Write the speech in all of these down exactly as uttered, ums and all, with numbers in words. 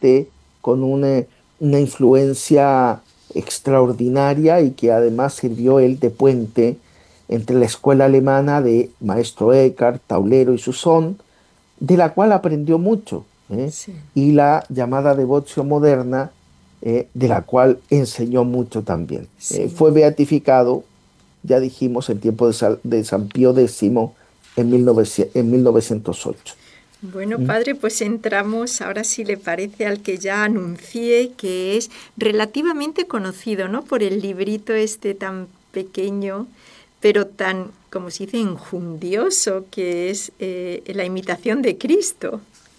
gente con una, una influencia extraordinaria y que además sirvió él de puente entre la escuela alemana de Maestro Eckhart, Taulero y Susón, de la cual aprendió mucho, ¿eh? Sí. Y la llamada devoción moderna, eh, de la cual enseñó mucho también. Eh, Sí. fue beatificado, ya dijimos, en tiempo de, Sa- de San Pío X en, mil novecientos, en mil novecientos ocho. Bueno, ¿Mm? padre, pues entramos ahora si le parece al que ya anuncié, que es relativamente conocido, ¿no? Por el librito este tan pequeño, pero tan, como se dice, enjundioso, que es eh, La imitación de Cristo.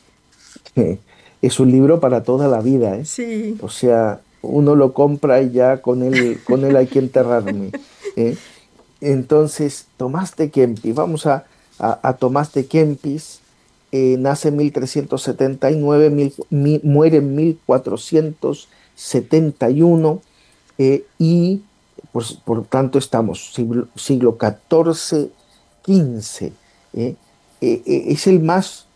Es un libro para toda la vida, ¿eh? Sí, O sea, uno lo compra y ya con él, con él hay que enterrarme, ¿eh? Entonces, Tomás de Kempis, vamos a, a, a Tomás de Kempis, eh, nace en mil trescientos setenta y nueve, mil- mi- muere en mil cuatrocientos setenta y uno, eh, y pues, por tanto estamos siglo, siglo catorce, quince. eh, eh, eh, es el más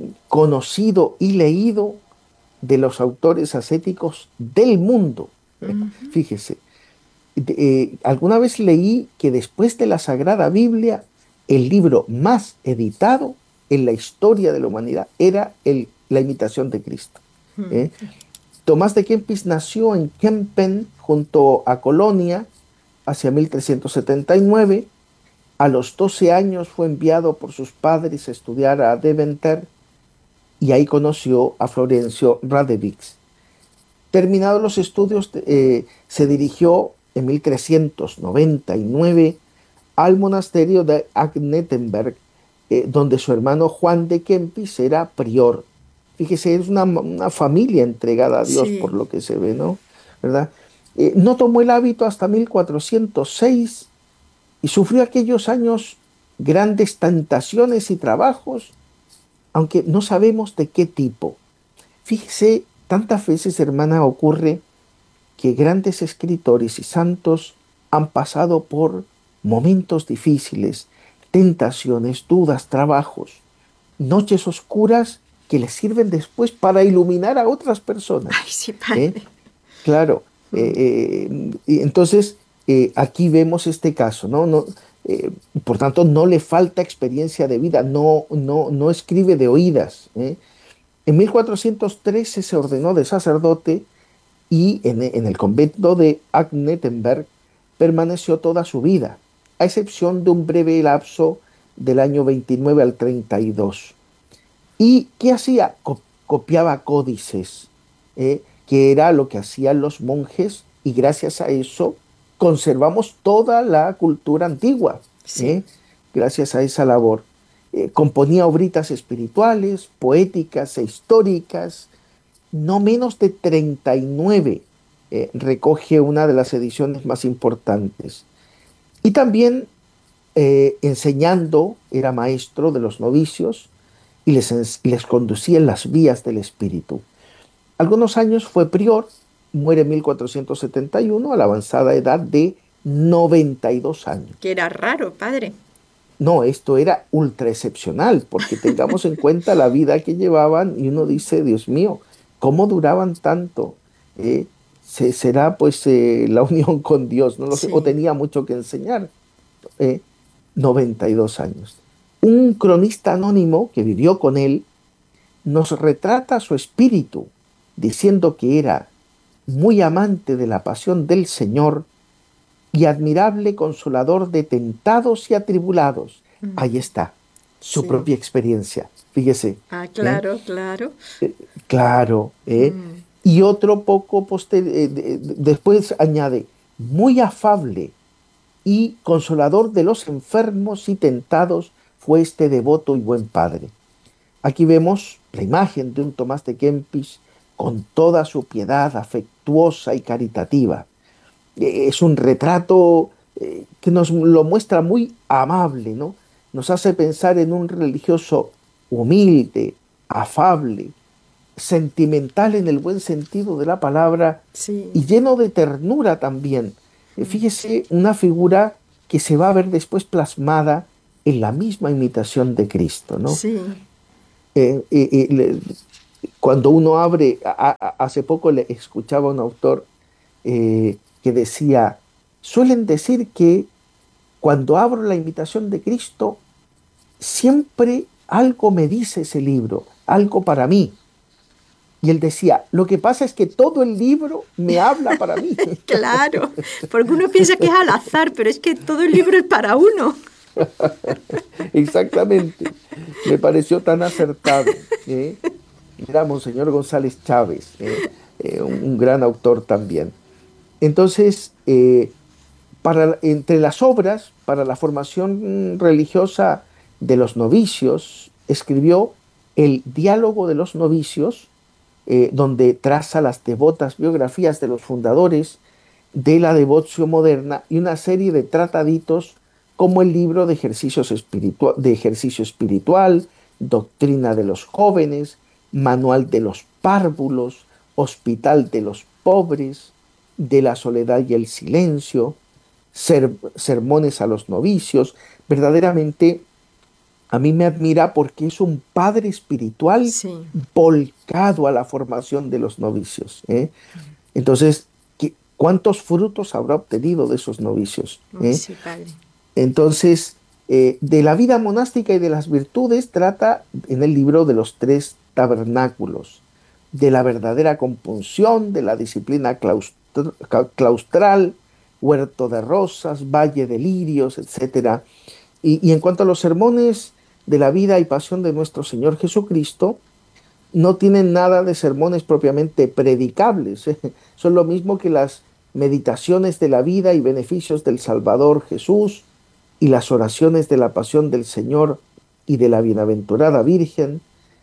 conocido y leído de los autores ascéticos del mundo. Fíjese, de- eh, alguna vez leí que después de la Sagrada Biblia, el libro más editado en la historia de la humanidad era el, La imitación de Cristo. ¿Eh? Tomás de Kempis nació en Kempen, junto a Colonia, hacia mil trescientos setenta y nueve. A los doce años fue enviado por sus padres a estudiar a Deventer y ahí conoció a Florencio Radevich. Terminados los estudios, eh, se dirigió en mil trescientos noventa y nueve al monasterio de Agnetenberg, eh, donde su hermano Juan de Kempis era prior. Fíjese, es una, una familia entregada a Dios por sí. lo que se ve, ¿no? ¿Verdad? Eh, no tomó el hábito hasta mil cuatrocientos seis y sufrió aquellos años grandes tentaciones y trabajos, aunque no sabemos de qué tipo. Fíjese, tantas veces, hermana, ocurre que grandes escritores y santos han pasado por momentos difíciles, tentaciones, dudas, trabajos, noches oscuras que les sirven después para iluminar a otras personas. Ay, sí, ¿Eh? padre. Claro. eh, eh, y entonces, eh, aquí vemos este caso, ¿no? No, eh, por tanto, no le falta experiencia de vida, no, no, no escribe de oídas. ¿Eh? En mil cuatrocientos trece se ordenó de sacerdote y en, en el convento de Agnetenberg permaneció toda su vida, a excepción de un breve lapso del año veintinueve al treinta y dos. ¿Y qué hacía? Co- copiaba códices, ¿eh? Que era lo que hacían los monjes, y gracias a eso conservamos toda la cultura antigua, Sí. ¿eh? Gracias a esa labor. Eh, componía obritas espirituales, poéticas e históricas, no menos de treinta y nueve, eh, recoge una de las ediciones más importantes. Y también, eh, enseñando, era maestro de los novicios y les, ens- y les conducía en las vías del espíritu. Algunos años fue prior, muere en mil cuatrocientos setenta y uno a la avanzada edad de noventa y dos años. Que era raro, padre. No, esto era ultra excepcional, porque tengamos en cuenta la vida que llevaban y uno dice, Dios mío, ¿cómo duraban tanto? ¿Eh? Se- ¿Será pues eh, la unión con Dios? No lo sé, o Sí. tenía mucho que enseñar. ¿Eh? noventa y dos años. Un cronista anónimo que vivió con él nos retrata su espíritu, diciendo que era muy amante de la pasión del Señor y admirable consolador de tentados y atribulados. Ahí está, su Sí. propia experiencia. Fíjese, Ah, ¿eh? claro, claro. Claro, ¿eh? Y otro poco poster- eh, de- de- después añade, muy afable y consolador de los enfermos y tentados fue este devoto y buen padre. Aquí vemos la imagen de un Tomás de Kempis con toda su piedad afectuosa y caritativa. Eh, Es un retrato, eh, que nos lo muestra muy amable, ¿no? Nos hace pensar en un religioso humilde, afable, sentimental en el buen sentido de la palabra Sí. y lleno de ternura también. Eh, Fíjese, una figura que se va a ver después plasmada en la misma imitación de Cristo, ¿no? Sí. Eh, eh, eh, le- cuando uno abre, a- a- hace poco le escuchaba a un autor eh, que decía, suelen decir que cuando abro la imitación de Cristo, siempre algo me dice ese libro, algo para mí. Y él decía, lo que pasa es que todo el libro me habla para mí. Claro, porque uno piensa que es al azar, pero es que todo el libro es para uno. Exactamente. Me pareció tan acertado. ¿Eh? Era Monseñor González Chávez, ¿eh? Eh, un, un gran autor también. Entonces, eh, para, entre las obras para la formación religiosa de los novicios, escribió el Diálogo de los Novicios, eh, donde traza las devotas biografías de los fundadores de la devoción moderna y una serie de trataditos como el libro de, ejercicios espiritua- de ejercicio espiritual, Doctrina de los jóvenes, Manual de los párvulos, Hospital de los pobres, De la soledad y el silencio, ser- sermones a los novicios. Verdaderamente a mí me admira porque es un padre espiritual Sí, volcado a la formación de los novicios. ¿Eh? Entonces, ¿qué- ¿cuántos frutos habrá obtenido de esos novicios? uy, ¿Eh? sí, padre. Entonces, eh, de la vida monástica y de las virtudes trata en el libro de los tres tabernáculos, de la verdadera compunción, de la disciplina claustr- ca- claustral, huerto de rosas, valle de lirios, etcétera. Y, y en cuanto a los sermones de la vida y pasión de nuestro Señor Jesucristo, no tienen nada de sermones propiamente predicables. ¿Eh? Son lo mismo que las meditaciones de la vida y beneficios del Salvador Jesús y las oraciones de la pasión del Señor y de la bienaventurada Virgen,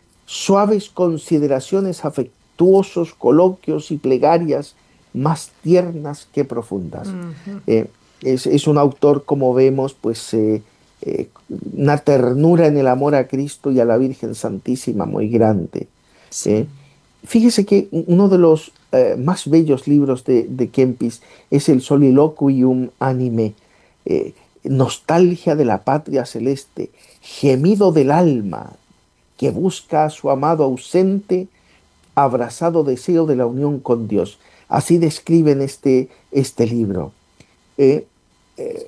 suaves consideraciones, afectuosos coloquios y plegarias más tiernas que profundas. Ujú. Eh, es, es, un autor, como vemos, pues eh, eh, una ternura en el amor a Cristo y a la Virgen Santísima muy grande. Sí. ¿Eh? Fíjese que uno de los eh, más bellos libros de, de Kempis es el Soliloquium Anime, eh, nostalgia de la patria celeste, gemido del alma que busca a su amado ausente, abrazado deseo de la unión con Dios. Así describen este, este libro. Eh, eh,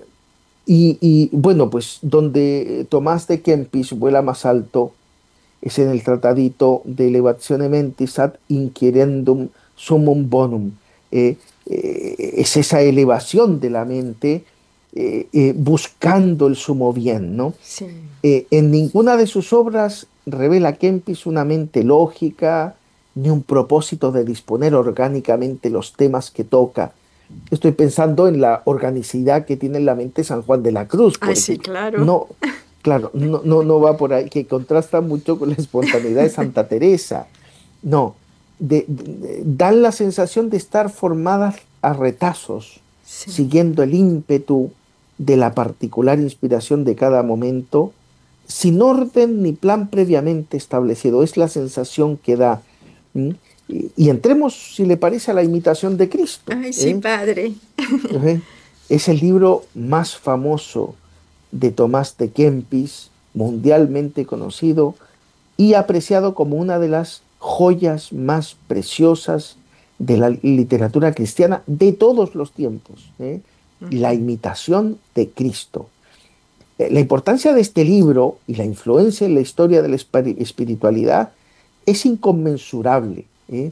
y, y, bueno, pues donde Tomás de Kempis vuela más alto es en el tratadito de Elevatione Mentis ad Inquirendum Summum Bonum. Eh, eh, es esa elevación de la mente eh, eh, buscando el sumo bien, ¿no? Sí. Eh, en ninguna de sus obras revela Kempis una mente lógica ni un propósito de disponer orgánicamente los temas que toca. Estoy pensando en la organicidad que tiene en la mente San Juan de la Cruz, Ay, por sí, ejemplo. claro. No, claro, no, no, no va por ahí, que contrasta mucho con la espontaneidad de Santa Teresa. No, de- de- dan la sensación de estar formadas a retazos, Sí. siguiendo el ímpetu de la particular inspiración de cada momento, sin orden ni plan previamente establecido. Es la sensación que da. ¿M? Y, y entremos, si le parece, a la imitación de Cristo. Ay, sí, ¿Eh? padre. ¿Eh? Es el libro más famoso de Tomás de Kempis, mundialmente conocido y apreciado como una de las joyas más preciosas de la literatura cristiana de todos los tiempos. ¿Eh? La imitación de Cristo. Eh, La importancia de este libro y la influencia en la historia de la espiri- espiritualidad es inconmensurable. ¿Eh?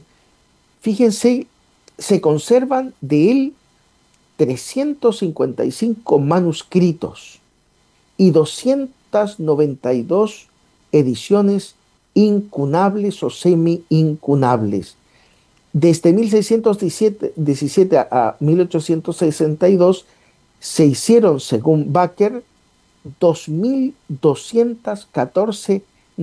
Fíjense, se conservan de él trescientos cincuenta y cinco manuscritos y doscientas noventa y dos ediciones incunables o semi-incunables. Desde mil seiscientos diecisiete a mil ochocientos sesenta y dos se hicieron, según Baker, dos mil doscientas catorce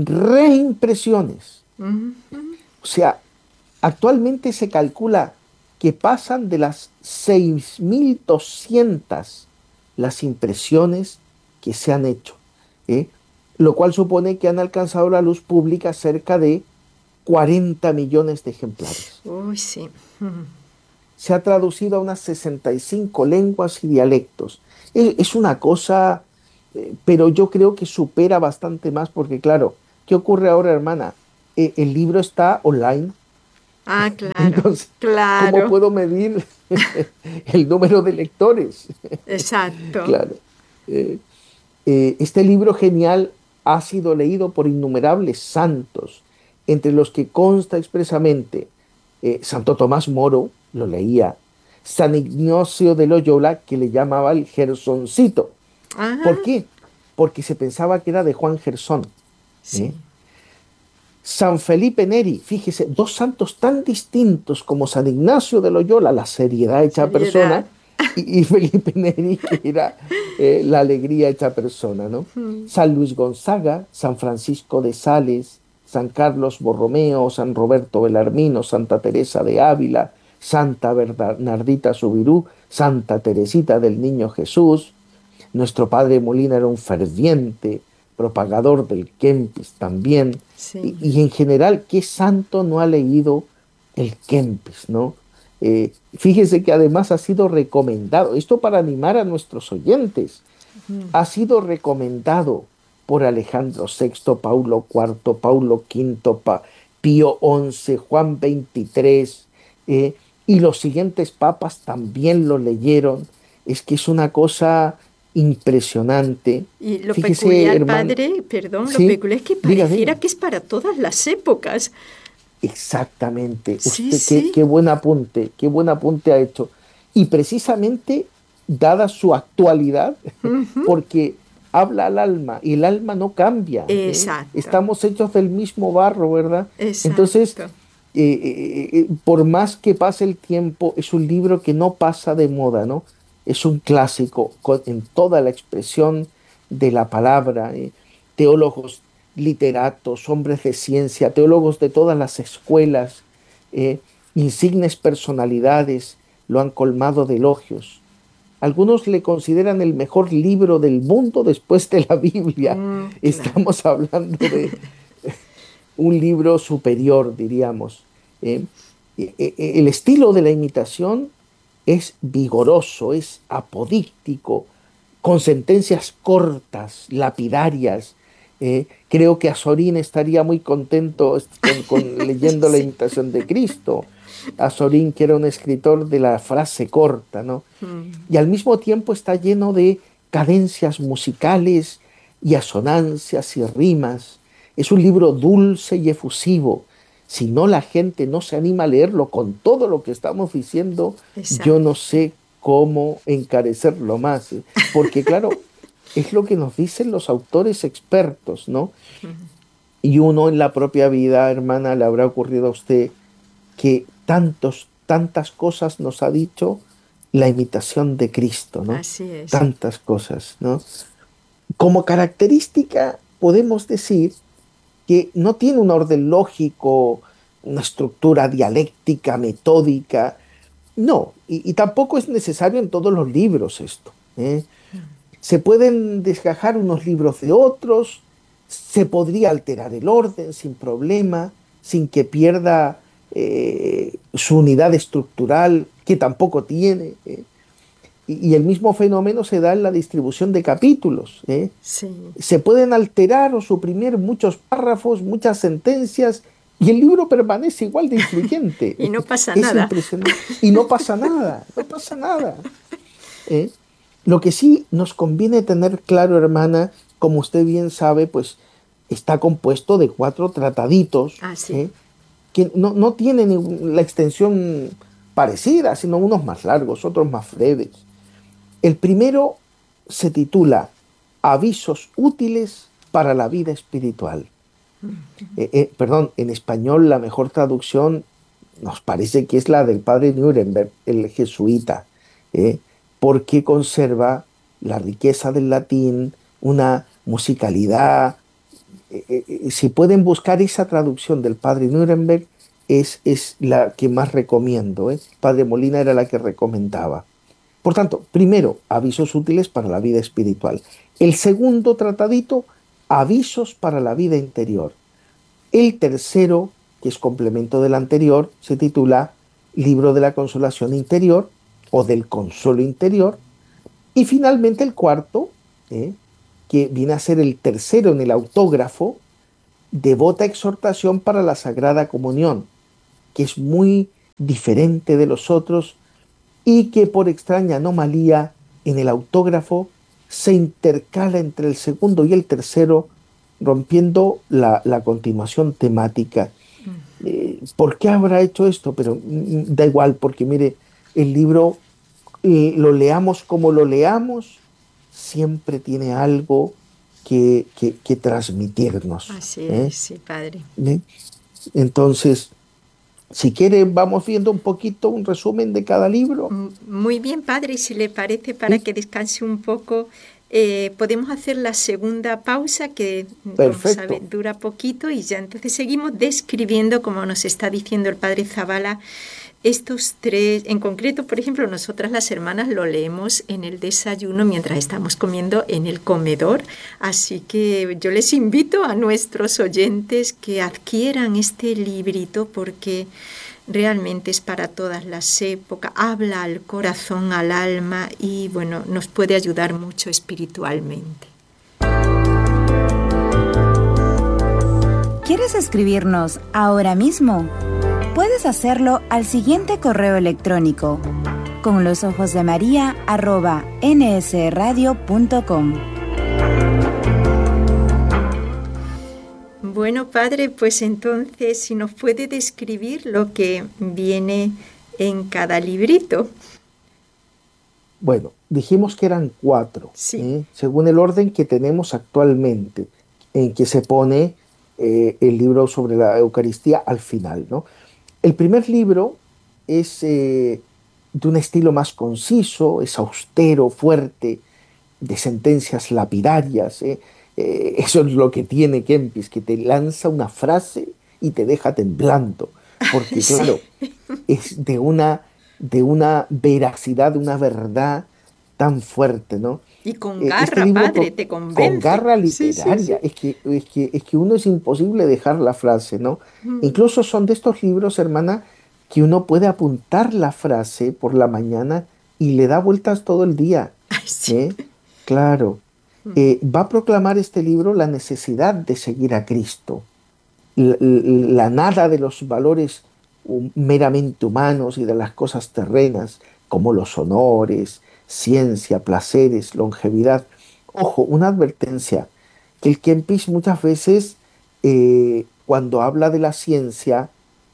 reimpresiones. Ujú. O sea, actualmente se calcula que pasan de las seis mil doscientas las impresiones que se han hecho, ¿eh? Lo cual supone que han alcanzado la luz pública cerca de cuarenta millones de ejemplares. Uy, sí. Ujú. Se ha traducido a unas sesenta y cinco lenguas y dialectos. Es, es una cosa, eh, pero yo creo que supera bastante más porque, claro, ¿qué ocurre ahora, hermana? eh, el libro está online. Ah, claro, Entonces, ¿cómo claro, puedo medir el número de lectores? exacto. Claro. Eh, eh, este libro genial ha sido leído por innumerables santos, entre los que consta expresamente eh, Santo Tomás Moro, lo leía, San Ignacio de Loyola, que le llamaba el Gersoncito. ¿Por Ah, qué? Porque se pensaba que era de Juan Gersón. ¿Eh? sí, San Felipe Neri, fíjese, dos santos tan distintos como San Ignacio de Loyola, la seriedad hecha persona, seriedad. y, y Felipe Neri, que era eh, la alegría hecha persona, ¿no? Mm, San Luis Gonzaga, San Francisco de Sales, San Carlos Borromeo, San Roberto Belarmino, Santa Teresa de Ávila, Santa Bernardita Subirú, Santa Teresita del Niño Jesús. Nuestro padre Molina era un ferviente propagador del Kempis también. Y, sí. y en general, ¿qué santo no ha leído el Kempis, no? Eh, fíjese que además ha sido recomendado, esto para animar a nuestros oyentes, Mm, ha sido recomendado por Alejandro sexto, Paulo cuarto, Paulo quinto, Pa- Pío once, Juan veintitrés, eh, y los siguientes papas también lo leyeron. Es que es una cosa impresionante. y lo Fíjese, peculiar, hermano, padre, perdón, lo sí, peculiar es que diga, diga. pareciera que es para todas las épocas. Exactamente. Sí, Usted, qué, sí. qué buen apunte, qué buen apunte ha hecho. Y precisamente, dada su actualidad, Ujú, porque habla al alma y el alma no cambia, ¿eh? exacto, Estamos hechos del mismo barro, ¿verdad? Entonces, exacto. eh, eh, eh, por más que pase el tiempo, es un libro que no pasa de moda, ¿no? Es un clásico con- en toda la expresión de la palabra. ¿Eh? Teólogos, literatos, hombres de ciencia, teólogos de todas las escuelas, eh, insignes personalidades lo han colmado de elogios. Algunos le consideran el mejor libro del mundo después de la Biblia. Mm, claro. Estamos hablando de un libro superior, diríamos. ¿Eh? E- e- e- El estilo de la imitación es vigoroso, es apodíctico, con sentencias cortas, lapidarias. ¿Eh? Creo que Azorín estaría muy contento est- con, con leyendo la Sí. imitación de Cristo. Azorín, que era un escritor de la frase corta, ¿no? Mm, Y al mismo tiempo está lleno de cadencias musicales y asonancias y rimas. Es un libro dulce y efusivo. Si no, la gente no se anima a leerlo con todo lo que estamos diciendo, yo no exacto. sé cómo encarecerlo más, ¿eh? Porque claro, es lo que nos dicen los autores expertos, ¿no? Y uno en la propia vida, hermana, le habrá ocurrido a usted que tantos, tantas cosas nos ha dicho la imitación de Cristo, ¿no? Así es. Tantas cosas, ¿no? Como característica, podemos decir que no tiene un orden lógico, una estructura dialéctica, metódica, no, y, y tampoco es necesario en todos los libros esto, ¿eh? Se pueden desgajar unos libros de otros, se podría alterar el orden sin problema, sin que pierda eh, su unidad estructural, que tampoco tiene. ¿Eh? Y, y el mismo fenómeno se da en la distribución de capítulos. ¿Eh? Sí. Se pueden alterar o suprimir muchos párrafos, muchas sentencias, y el libro permanece igual de Y influyente. no pasa Es nada. impresionante. Y no pasa nada, no pasa nada. ¿Eh? Lo que sí nos conviene tener claro, hermana, como usted bien sabe, pues está compuesto de cuatro trataditos, Ah, sí. ¿eh? Que no, no tienen ningún- la extensión parecida, sino unos más largos, otros más breves. El primero se titula Avisos útiles para la vida espiritual. Eh, eh, perdón, en español la mejor traducción nos parece que es la del padre Nuremberg, el jesuita, ¿eh? Porque conserva la riqueza del latín, una musicalidad. Eh, eh, eh, si pueden buscar esa traducción del padre Nuremberg, es, es la que más recomiendo, ¿eh? Padre Molina era la que recomendaba. Por tanto, primero, avisos útiles para la vida espiritual. El segundo tratadito, avisos para la vida interior. El tercero, que es complemento del anterior, se titula Libro de la Consolación Interior o del Consuelo Interior. Y finalmente el cuarto, ¿eh? que viene a ser el tercero en el autógrafo, devota exhortación para la Sagrada Comunión, que es muy diferente de los otros y que por extraña anomalía en el autógrafo se intercala entre el segundo y el tercero, rompiendo la, la continuación temática. Eh, ¿por qué habrá hecho esto? Pero mm, da igual, porque mire, el libro, eh, lo leamos como lo leamos, siempre tiene algo que, que, que transmitirnos. Así ¿Eh? es, sí, padre. ¿Eh? Entonces, si quiere, vamos viendo un poquito un resumen de cada libro. M- Muy bien, padre, y si le parece, para ¿Sí? que descanse un poco, eh, podemos hacer la segunda pausa, que mm, como sabe, Perfecto. dura poquito, y ya entonces seguimos describiendo, como nos está diciendo el padre Zavala, estos tres, en concreto, por ejemplo, nosotras las hermanas lo leemos en el desayuno mientras estamos comiendo en el comedor, así que yo les invito a nuestros oyentes que adquieran este librito porque realmente es para todas las épocas, habla al corazón, al alma y bueno, nos puede ayudar mucho espiritualmente. ¿Quieres escribirnos ahora mismo? Puedes hacerlo al siguiente correo electrónico: con los ojos de María arroba nsradio punto com. Bueno, padre, pues entonces si nos puede describir lo que viene en cada librito. Bueno, dijimos que eran cuatro, Sí, ¿eh? Según el orden que tenemos actualmente, en que se pone eh, el libro sobre la Eucaristía al final, ¿no? El primer libro es eh, de un estilo más conciso, es austero, fuerte, de sentencias lapidarias, ¿eh? Eh, eso es lo que tiene Kempis, que te lanza una frase y te deja temblando, porque sí. claro, es de una, de una veracidad, de una verdad tan fuerte, ¿no? Y con Eh, este garra, libro padre, pro- te con convence. garra Sí, sí, literaria, sí. es que, es que, es que uno es imposible dejar la frase, ¿no? Mm. Incluso son de estos libros, hermana, que uno puede apuntar la frase por la mañana y le da vueltas todo el día, Ay, sí. ¿eh? Claro. Eh, va a proclamar este libro la necesidad de seguir a Cristo, la, la nada de los valores hu- meramente humanos y de las cosas terrenas, como los honores, ciencia, placeres, longevidad. Ojo, una advertencia, que el Kempis muchas veces, eh, cuando habla de la ciencia,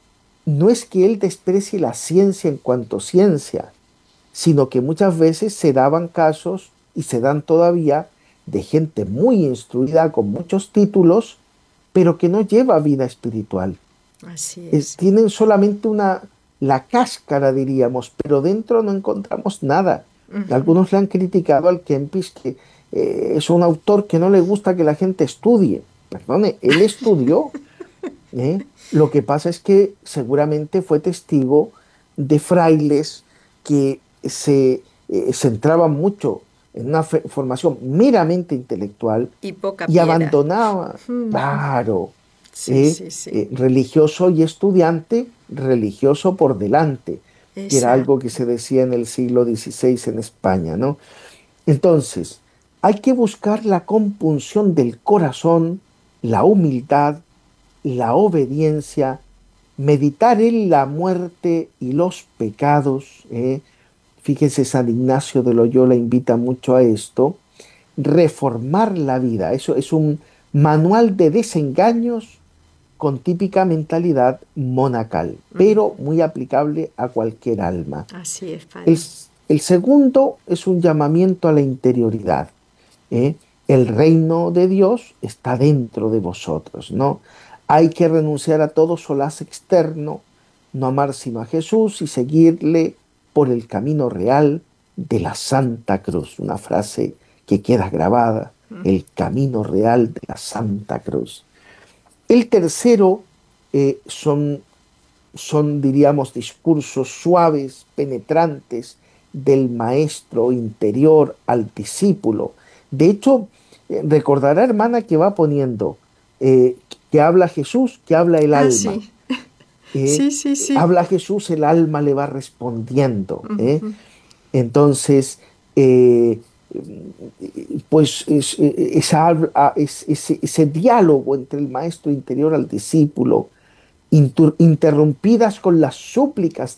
no es que él desprecie la ciencia en cuanto ciencia, sino que muchas veces se daban casos y se dan todavía de gente muy instruida con muchos títulos, pero que no lleva vida espiritual. Así Eh, es. tienen solamente una, la cáscara, diríamos, pero dentro no encontramos nada. Ujú. Algunos le han criticado al Kempis que eh, es un autor que no le gusta que la gente estudie. Perdone, él estudió, ¿eh? Lo que pasa es que seguramente fue testigo de frailes que se eh, centraban mucho en una fe- formación meramente intelectual Y poca y piedad. abandonaban, Ujú. claro, Sí, eh, sí, sí. eh, religioso y estudiante, religioso por delante, que era algo que Exacto. se decía en el siglo dieciséis en España, ¿no? Entonces, hay que buscar la compunción del corazón, la humildad, la obediencia, meditar en la muerte y los pecados. ¿Eh? Fíjese, San Ignacio de Loyola invita mucho a esto. Reformar la vida. Eso es un manual de desengaños con típica mentalidad monacal, pero Ujú. muy aplicable a cualquier alma. Así es, El, padre. s- el segundo es un llamamiento a la interioridad. ¿Eh? El reino de Dios está dentro de vosotros, ¿no? Hay que renunciar a todo solaz externo, no amar sino a Jesús y seguirle por el camino real de la Santa Cruz. Una frase que queda grabada, el camino real de la Santa Cruz. El tercero eh, son son, diríamos, discursos suaves, penetrantes del maestro interior al discípulo. De hecho, eh, recordará, hermana, que va poniendo eh, que habla Jesús, que habla el Ah, alma. sí. eh, Sí, sí, eh, sí. habla Jesús, el alma le va respondiendo. ¿Eh? Ujú. Entonces, eh, pues es, esa, es, ese, ese diálogo entre el maestro interior al discípulo, inter, interrumpidas con las súplicas